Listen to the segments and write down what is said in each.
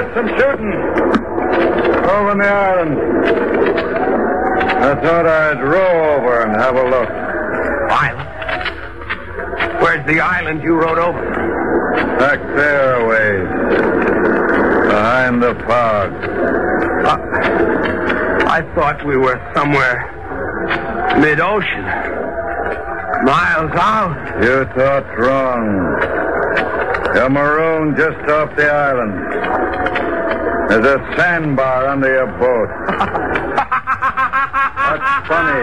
some shooting. Over on the island. I thought I'd row over and have a look. Island? Where's the island you rode over? Back there a ways. Behind the fog. I thought we were somewhere mid-ocean. Miles out. You thought wrong. You're marooned just off the island. There's a sandbar under your boat. What's funny,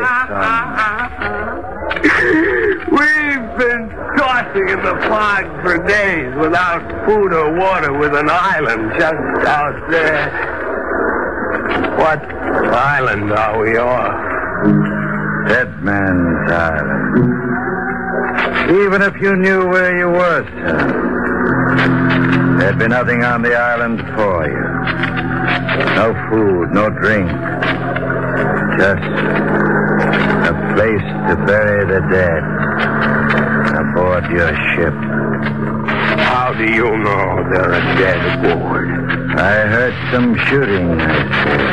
son? We've been tossing in the fog for days without food or water with an island just out there. What island are we on? Dead Man's Island. Even if you knew where you were, son, there'd be nothing on the island for you. No food, no drink. Just a place to bury the dead aboard your ship. How do you know there are dead aboard? I heard some shooting, I said.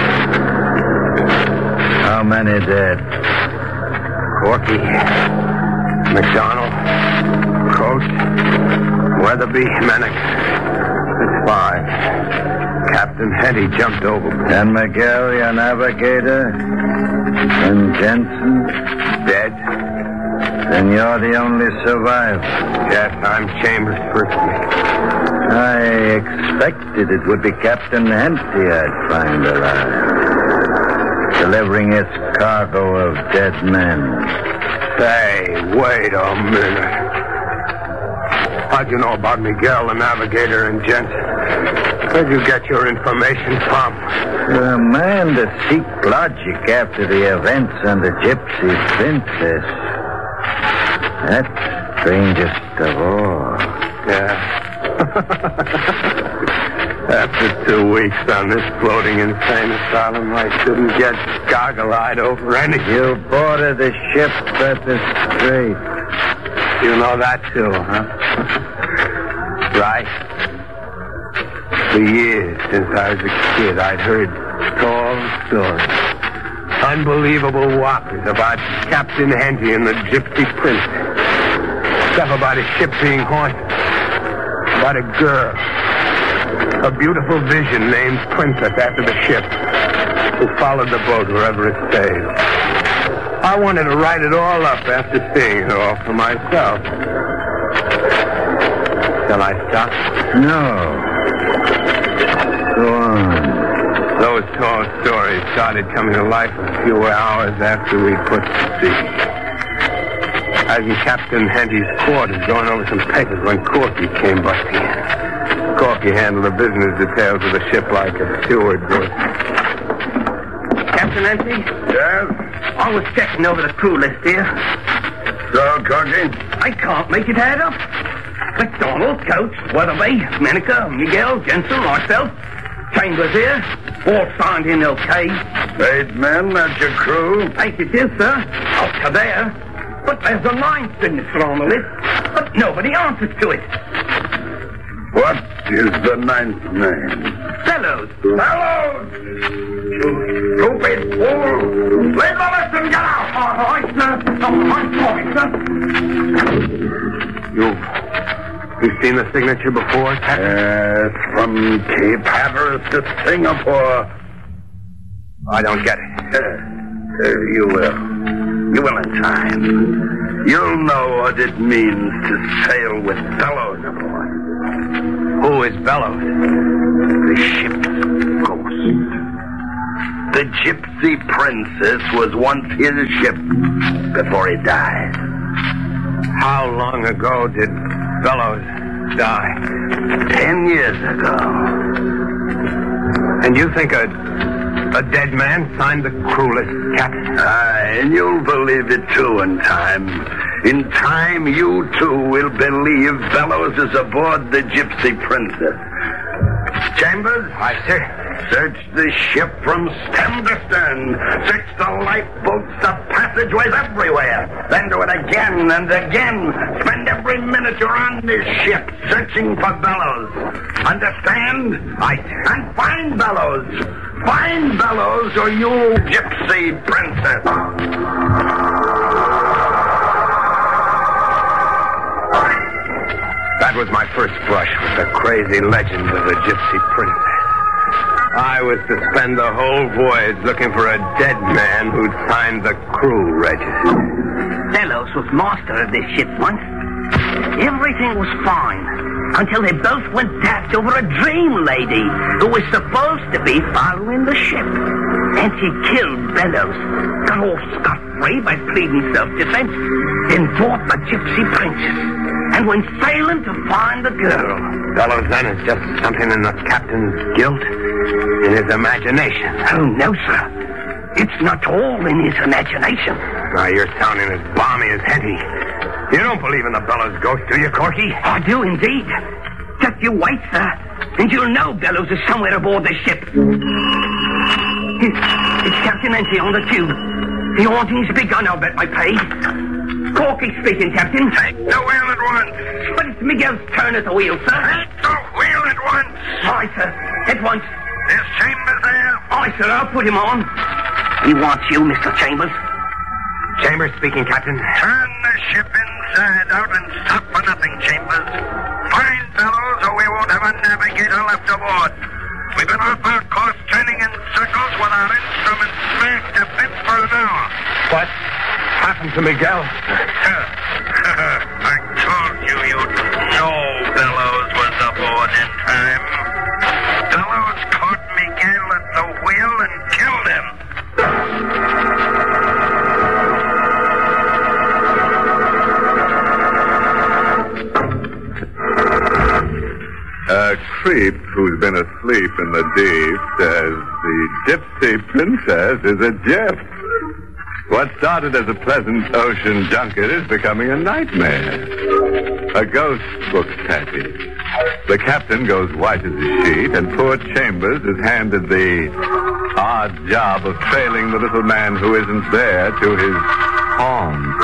How many dead? Corky, McDonald, Croce, Weatherby, Menick. It's 5. Captain Henty jumped overboard. And Miguel, your navigator? And Jensen? Dead? Then you're the only survivor. Yes, I'm Chambers' first mate. I expected it would be Captain Henty I'd find alive, delivering its cargo of dead men. Say, wait a minute. How'd you know about Miguel, the navigator, and Jensen? Where'd you get your information from? For a man to seek logic after the events on the Gypsy Princess, that's strangest of all. Yeah. After 2 weeks on this floating insane asylum, I shouldn't get goggle-eyed over anything. You boarded the ship at the Strait. You know that too, huh? Right. For years, since I was a kid, I'd heard tall stories. Unbelievable whoppers about Captain Henty and the Gypsy Princess. Stuff about a ship being haunted. About a girl. A beautiful vision named Princess after the ship, who followed the boat wherever it sailed. I wanted to write it all up after seeing it all for myself. Shall I stop? No. Go on. Those tall stories started coming to life a few hours after we put to sea. I was in Captain Henty's quarters going over some papers when Corky came busting in. Corky handled the business details of the ship like a steward would. Captain Henty? Yes? I was checking over the crew list here. So, Corky? I can't make it add up. McDonald, Coates, Weatherby, Menica, Miguel, Jensen, myself, Chambers here, all signed in okay. 8 men, that's your crew? 8 it is, sir. Up to there. But there's a 9th signature on the list, but nobody answers to it. What is the 9th name? Fellows. Fellows! You stupid fool! Leave the list and get out! All right, sir. I'm sorry, sir. You've seen the signature before, Captain? Yes, from Cape Hatteras to Singapore. I don't get it. You will. You will in time. You'll know what it means to sail with Bellows aboard. Who is Bellows? The ship's ghost. The Gypsy Princess was once his ship before he died. How long ago did Bellows die? 10 years ago. And you think a dead man signed the crew list, Captain? Aye, and you'll believe it too in time. In time, you too will believe Bellows is aboard the Gypsy Princess. Chambers? Aye, sir. Search the ship from stem to stern. Search the lifeboats, the passageways, everywhere. Then do it again and again. Spend every minute you're on this ship searching for Bellows. Understand? Aye, sir. And find Bellows. Find Bellows or you gypsy princess. That was my first brush with the crazy legend of the Gypsy Princess. I was to spend the whole voyage looking for a dead man who'd signed the crew register. Bellows was master of this ship once. Everything was fine until they both went daft over a dream lady who was supposed to be following the ship. And she killed Bellows, got off scot-free by pleading self-defense, then fought the Gypsy Princess, and went sailing to find the girl. Bellows then is just something in the captain's guilt, in his imagination. Oh, no, sir. It's not all in his imagination. Now, you're sounding as balmy as Henty. You don't believe in the Bellows ghost, do you, Corky? I do indeed. Just you wait, sir, and you'll know Bellows is somewhere aboard the ship. It's Captain Henty on the tube. The haunting's begun, I'll bet my pay. Corky speaking, Captain. Take the wheel at once. But it's Miguel's turn at the wheel, sir. Take the wheel at once. Aye, sir. At once. Is Chambers there? Aye, sir, I'll put him on. He wants you, Mr. Chambers. Chambers speaking, Captain. Turn the ship inside out and stop for nothing, Chambers. Find Bellows or we won't have a navigator left aboard. We've been off our course turning in circles with our instruments smashed to bits for an hour. What happened to Miguel? I told you you'd know Bellows was aboard in time. Bellows caught Miguel at the wheel and killed him. A creep who's been asleep in the deep says the Gypsy Princess is a gyp. What started as a pleasant ocean junket is becoming a nightmare. A ghost books Patty. The captain goes white as a sheet, and poor Chambers is handed the odd job of trailing the little man who isn't there to his home.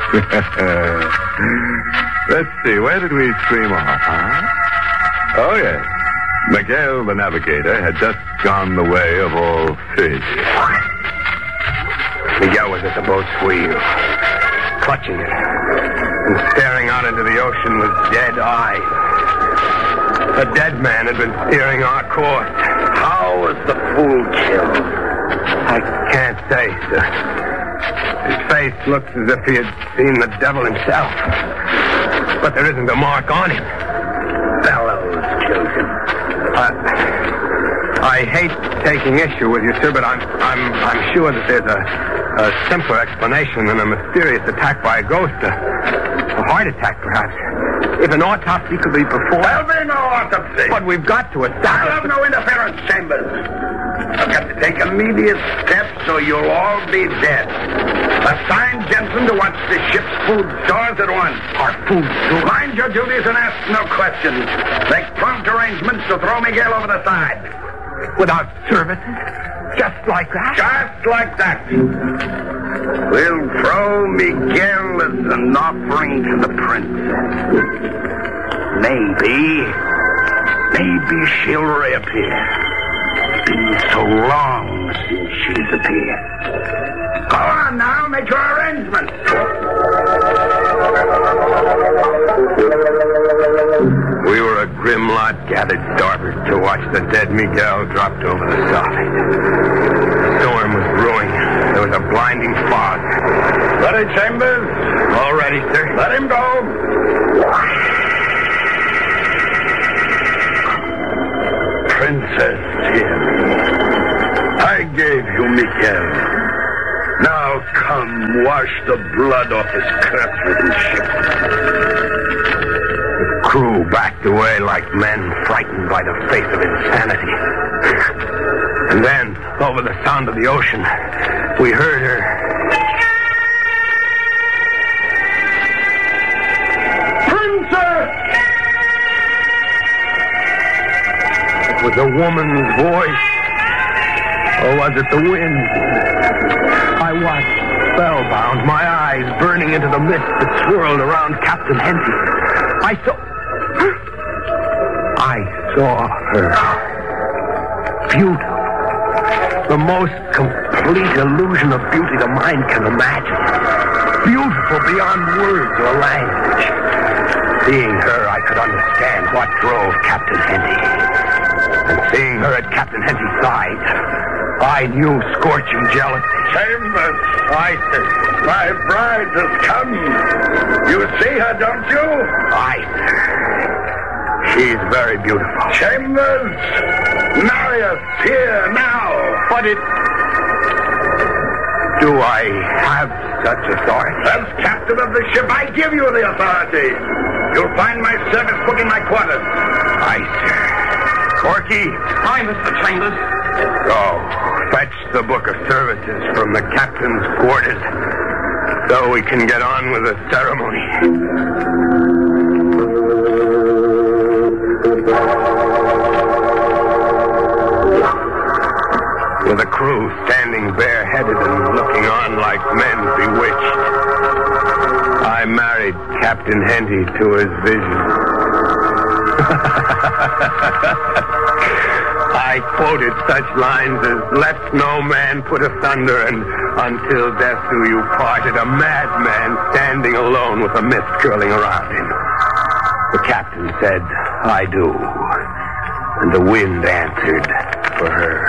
Let's see, where did we stream off, huh? Oh, yes. Miguel, the navigator, had just gone the way of all fish. Miguel was at the boat's wheel, clutching it, and staring out into the ocean with dead eyes. A dead man had been steering our course. How was the fool killed? I can't say, sir. His face looks as if he had seen the devil himself. But there isn't a mark on him. Bellows killed him. I hate taking issue with you, sir, but I'm sure that there's a simpler explanation than a mysterious attack by a ghost. A heart attack, perhaps. If an autopsy could be performed... There'll be no autopsy. But we've got to establish... I'll have no interference, Chambers. I've got to take immediate steps or you'll all be dead. Assign Jensen to watch the ship's food stores at once. Our food stores? Mind your duties and ask no questions. Make prompt arrangements to throw Miguel over the side. Without services? Just like that? Just like that. We'll throw Miguel as an offering to the princess. Maybe she'll reappear. It's been so long since she's appeared. Go on now, make your arrangements. We were a grim lot gathered starboard to watch the dead Miguel dropped over the side. The storm was brewing. There was a blinding fog. Ready, Chambers? All ready, sir. Let him go. Princess Tim, I gave you Miguel. Now come, wash the blood off his curse-ridden ship. The crew backed away like men frightened by the face of insanity. And then, over the sound of the ocean, we heard her. Princess! It was a woman's voice. Or was it the wind? I watched, spellbound, my eyes burning into the mist that swirled around Captain Henty. I saw her. Beautiful. The most complete illusion of beauty the mind can imagine. Beautiful beyond words or language. Seeing her, I could understand what drove Captain Henty. And seeing her at Captain Henty's side, I knew scorching jealousy. Chambers, Aye, sir. my bride has come. You see her, don't you? Aye, sir. She's very beautiful. Chambers, marry us here now. But do I have such authority? As captain of the ship, I give you the authority. You'll find my service book in my quarters. Aye, sir. Corky? Aye, Mr. Chambers. Go. Fetch the book of services from the captain's quarters so we can get on with the ceremony. With the crew standing bareheaded and looking on like men bewitched, I married Captain Henty to his vision. I quoted such lines as, "Let no man put asunder, and until death do you parted, a madman standing alone with a mist curling around him." The captain said, "I do." And the wind answered for her.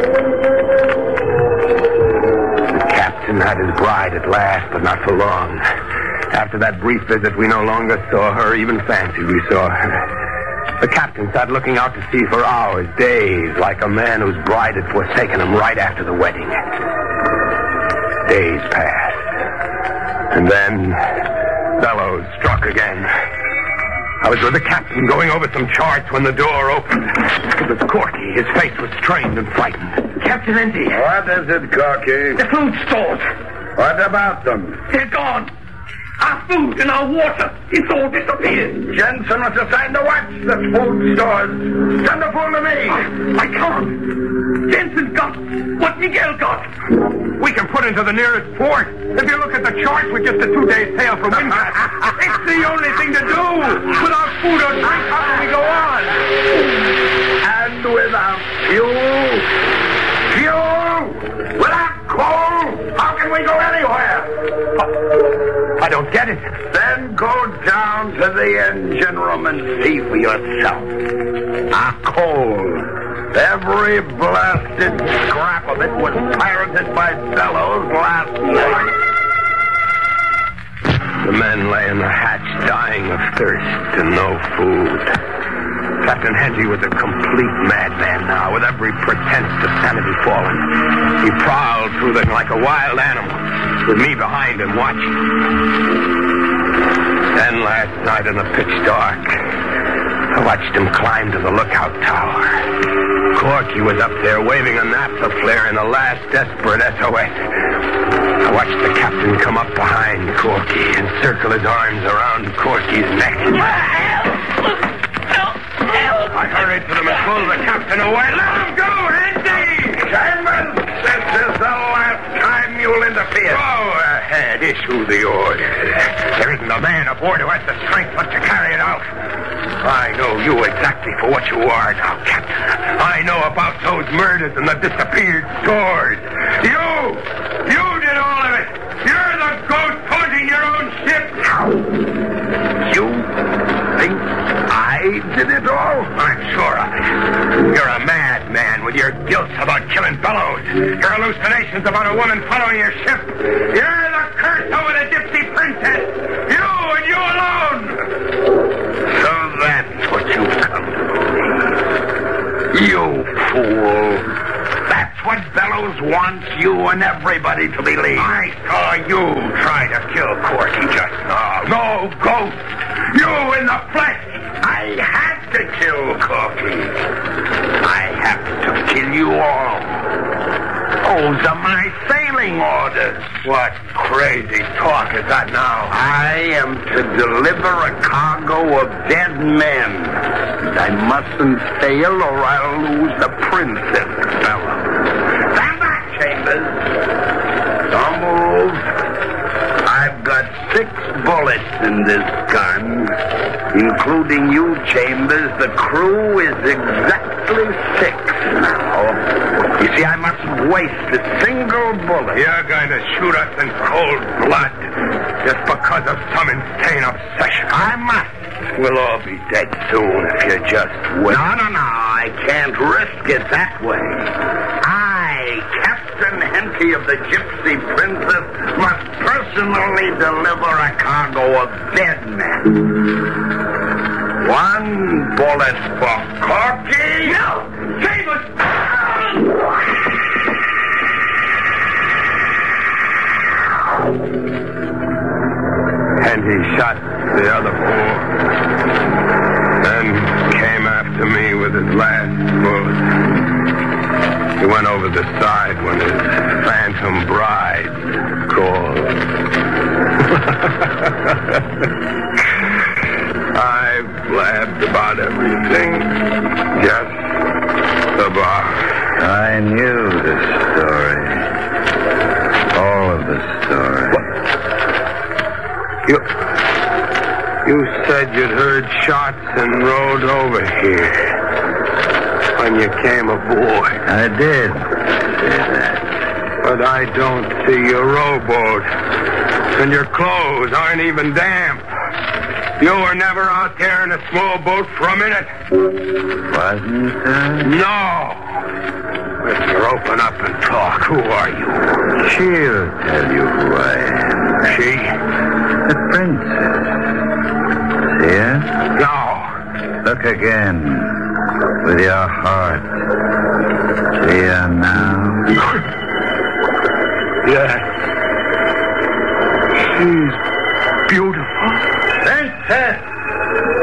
The captain had his bride at last, but not for long. After that brief visit, we no longer saw her, even fancied we saw her. The captain sat looking out to sea for hours, days, like a man whose bride had forsaken him right after the wedding. Days passed. And then Bellows struck again. I was with the captain going over some charts when the door opened. It was Corky. His face was strained and frightened. Captain Henty. What is it, Corky? The food stores. What about them? They're gone. Our food and our water. It's all disappeared. Jensen was assigned to watch the food stores. Send the fool to me. I can't. Jensen's got what Miguel got. We can put into the nearest port. If you look at the charts, we're just a 2-day sail from Windcast. It's the only thing to do. Without food or drink, how can we go on? And without fuel? Fuel? Without coal? How can we go anywhere? I don't get it. Then go down to the engine room and see for yourself. Our coal. Every blasted scrap of it was pirated by Bellows last night. The men lay in the hatch dying of thirst and no food. Captain Henty was a complete madman now, with every pretense of sanity fallen. He prowled through them like a wild animal, with me behind him watching. Then last night in the pitch dark, I watched him climb to the lookout tower. Corky was up there waving a naphtha flare in a last desperate SOS. I watched the captain come up behind Corky and circle his arms around Corky's neck. I hurried to them and pulled the captain away. Let him go, Henty! Chambers, this is the last time you'll interfere. Go ahead, issue the order. There isn't a man aboard who has the strength left to carry it out. I know you exactly for what you are now, Captain. I know about those murders and the disappeared stores. You did all of it. You're the ghost haunting your own ship. You think I did it all? I'm sure of it. You're a madman with your guilt about killing Bellows. Your hallucinations about a woman following your ship. You're the curse over the gypsy princess. You and you alone. So that's what you've come to believe. You fool. That's what Bellows wants you and everybody to believe. I saw you try to kill Corky just now. No ghost. You in the flesh. I had to kill Corky. I have to kill you all. Those are my sailing orders. What crazy talk is that now? I am to deliver a cargo of dead men. And I mustn't fail or I'll lose the princess, Bellows. Stand back, Chambers. Don't move. I've got got 6 bullets in this gun, including you, Chambers. The crew is exactly 6 now. You see, I mustn't waste a single bullet. You're going to shoot us in cold blood just because of some insane obsession. I must. We'll all be dead soon if you just wait. No. I can't risk it that way. I, Captain Henty of the Gypsy Princess, must personally deliver a cargo of dead men. 1 bullet for Corky. No! Save us! And he shot the other 4. Then came after me with his last bullet. He went over the side when his phantom bride called. I blabbed about everything, just about. I knew the story. All of the story. You said you'd heard shots and rode over here when you came aboard. I did say that. But I don't see your rowboat. And your clothes aren't even damp. You were never out there in a small boat for a minute. Wasn't I? No. Mister, open up and talk. Who are you? She'll tell you who I am. She? The princess. See her? No. Look again. With your heart. See her now? Yes. She's beautiful. Princess!